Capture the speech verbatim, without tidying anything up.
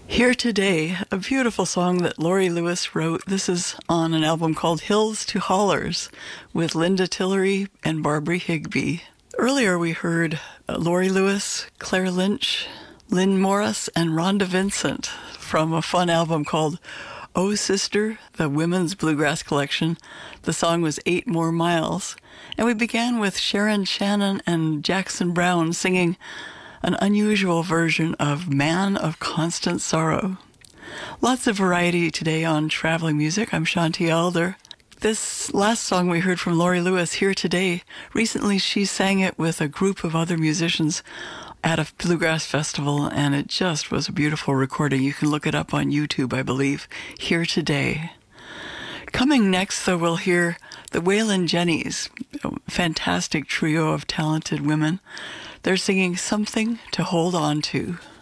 Here Today, a beautiful song that Laurie Lewis wrote. This is on an album called Hills to Hollers with Linda Tillery and Barbary Higbee. Earlier we heard uh, Laurie Lewis, Claire Lynch, Lynn Morris, and Rhonda Vincent from a fun album called Oh Sister, the Women's Bluegrass Collection. The song was Eight More Miles. And we began with Sharon Shannon and Jackson Browne singing an unusual version of Man of Constant Sorrow. Lots of variety today on Traveling Music. I'm Shanti Alder. This last song we heard from Laurie Lewis, Here Today, recently she sang it with a group of other musicians at a bluegrass festival, and it just was a beautiful recording. You can look it up on YouTube, I believe. Here Today. Coming next, though, we'll hear the Waylon Jennys, a fantastic trio of talented women. They're singing Something to Hold On To.